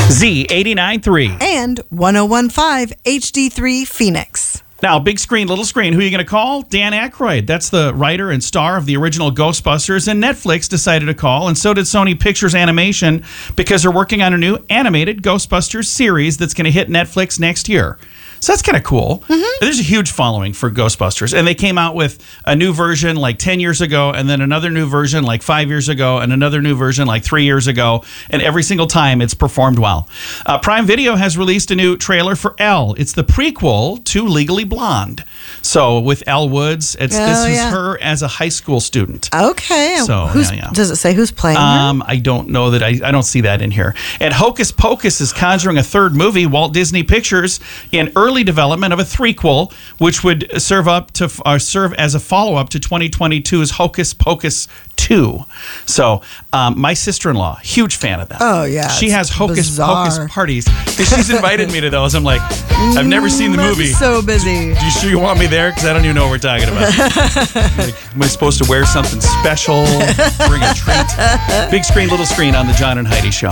Z89.3. And 101.5 HD3 Phoenix. Now, big screen, little screen. Who are you going to call? Dan Aykroyd. That's the writer and star of the original Ghostbusters. And Netflix decided to call, and so did Sony Pictures Animation, because they're working on a new animated Ghostbusters series that's going to hit Netflix next year. So that's kind of cool. There's a huge following for Ghostbusters. And they came out with a new version like 10 years ago, and then another new version like 5 years ago, and another new version like 3 years ago. And every single time it's performed well. Prime Video has released a new trailer for Elle. It's the prequel to Legally Blonde. So with Elle Woods, this is her as a high school student. Okay. So, does it say who's playing her? I don't know that. I don't see that in here. And Hocus Pocus is conjuring a third movie. Walt Disney Pictures in early development of a threequel, which would serve as a follow-up to 2022's Hocus Pocus 2. So my sister-in-law, huge fan of that. Oh, yeah. She has Hocus Pocus parties. She's invited me to those. I'm like, I've never seen the movie. So busy. You sure you want me there? Because I don't even know what we're talking about. Like, am I supposed to wear something special? Bring a treat? Big screen, little screen on the John and Heidi Show.